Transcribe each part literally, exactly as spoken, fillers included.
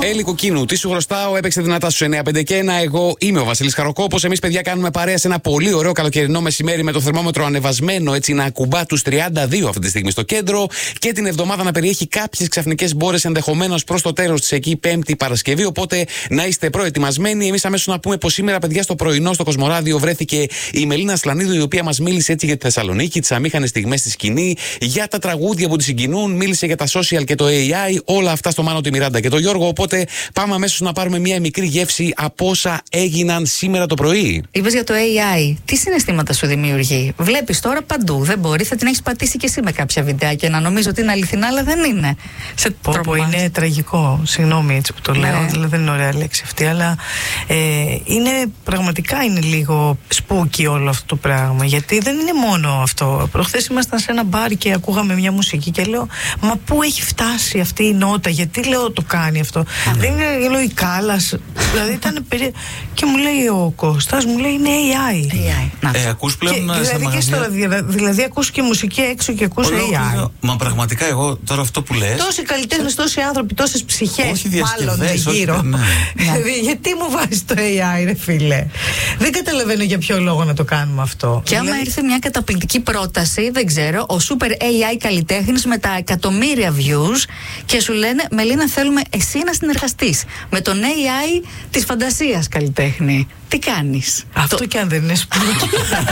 Έλλη Κοκκίνου, τι σου χρωστάω, έπαιξε δυνατά στους εννιά πέντε και ένα. Εγώ είμαι ο Βασίλης Χαροκόπος. Εμείς, παιδιά, κάνουμε παρέα σε ένα πολύ ωραίο καλοκαιρινό μεσημέρι με το θερμόμετρο ανεβασμένο έτσι να ακουμπά τους τριάντα δύο αυτή τη στιγμή στο κέντρο και την εβδομάδα να περιέχει κάποιες ξαφνικές μπόρες ενδεχομένως προς το τέλος της εκεί Πέμπτη Παρασκευή. Οπότε να είστε προετοιμασμένοι. Εμείς αμέσως να πούμε πως σήμερα, παιδιά, στο πρωινό στο Κοσμοράδιο βρέθηκε η Μελίνα Σλανίδου, η οποία μας μίλησε έτσι για τη Θεσσαλονίκη, τις αμήχανες στιγμές στη σκηνή, για τα τραγούδια που τη συγκινούν, μίλησε για τα social και το έι άι, όλα αυτά στο Μάνο, τη Μιράντα και το Γιώργο. Οπότε πάμε αμέσως να πάρουμε μια μικρή γεύση από όσα έγιναν σήμερα το πρωί. Είπες για το έι άι. Τι συναισθήματα σου δημιουργεί? Βλέπεις τώρα παντού. Δεν μπορεί, θα την έχεις πατήσει και εσύ με κάποια βιντεάκια να νομίζω ότι είναι αληθινά, αλλά δεν είναι. Σε πω, είναι τραγικό. Συγγνώμη έτσι που το λέω, ναι. Δηλαδή δεν είναι ωραία λέξη αυτή, αλλά ε, είναι πραγματικά είναι λίγο spooky όλο αυτό το πράγμα. Γιατί δεν είναι μόνο αυτό. Προχθές ήμασταν σε ένα μπαρ και ακούγαμε μια μουσική και λέω, μα πού έχει φτάσει αυτή η νότα, γιατί λέω το κάνει αυτό. Mm. Δεν είναι, λέω, η Κάλλας. Δηλαδή ήταν περί... και μου λέει ο Κώστας, μου λέει είναι έι άι. έι άι. Ε, ακούς πλέον και, σε δηλαδή, μαγαζιά... και στο, δηλαδή ακούς και μουσική έξω και ακούς έι άι. Μα πραγματικά εγώ τώρα αυτό που λες. Τόσοι καλλιτέχνες, τόσοι άνθρωποι, τόσες ψυχές μάλλον γύρω. Ναι. Δηλαδή, γιατί μου βάζει το έι άι, ρε φίλε? Δεν καταλαβαίνω για ποιο λόγο να το κάνουμε αυτό. Και άμα δηλαδή... ήρθε μια καταπληκτική πρόταση, δεν ξέρω, ο super έι άι καλλιτέχνης με τα εκατομμύρια views και σου λένε, Μελίνα, θέλουμε εσύ να συνεργαστείς με τον έι άι της φαντασίας καλλιτέχνη. Τι κάνεις? Αυτό το... και αν δεν είναι σπίτι.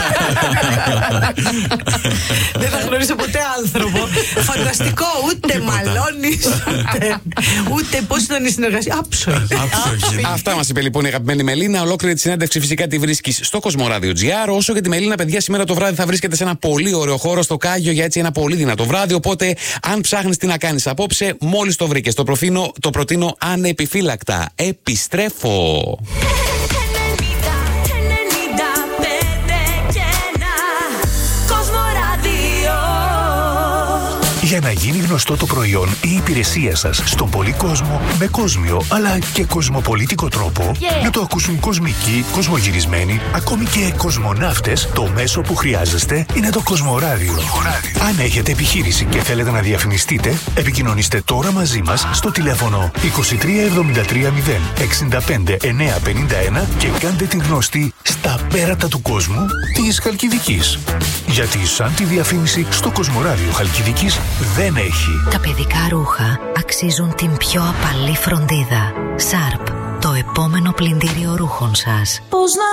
Δεν θα γνωρίσω ποτέ άνθρωπο. Φανταστικό, ούτε μαλώνεις, ούτε, ούτε πώς ήταν η συνεργασία. Άψογη. Αυτά μας είπε λοιπόν η αγαπημένη Μελίνα. Ολόκληρη τη συνέντευξη φυσικά τη βρίσκεις στο Κοσμοράδιο τζι άρ. Όσο για τη Μελίνα, παιδιά, σήμερα το βράδυ θα βρίσκεται σε ένα πολύ ωραίο χώρο στο Κάγιο για έτσι ένα πολύ δυνατό βράδυ. Οπότε, αν ψάχνεις τι να κάνεις απόψε, μόλις το βρήκες, το, προφήνω, το προτείνω ανεπιφύλακτα. Επιστρέφω. Για να γίνει γνωστό το προϊόν ή η υπηρεσία σας στον πολύ κόσμο με κόσμιο αλλά και κοσμοπολίτικο τρόπο, yeah. να το ακούσουν κοσμικοί, κοσμογυρισμένοι, ακόμη και κοσμοναύτες, το μέσο που χρειάζεστε είναι το Κοσμοράδιο. Αν έχετε επιχείρηση και θέλετε να διαφημιστείτε, επικοινωνήστε τώρα μαζί μας στο τηλέφωνο είκοσι τρία εβδομήντα τρία μηδέν εξήντα πέντε εννιακόσια πενήντα ένα και κάντε την γνωστή στα πέρατα του κόσμου της Χαλκιδικής. Γιατί σαν τη διαφήμιση στο Κοσμοράδιο Χαλκιδικής δεν έχει. Τα παιδικά ρούχα αξίζουν την πιο απαλή φροντίδα. Σάρπ, το επόμενο πλυντήριο ρούχων σας. Πώς να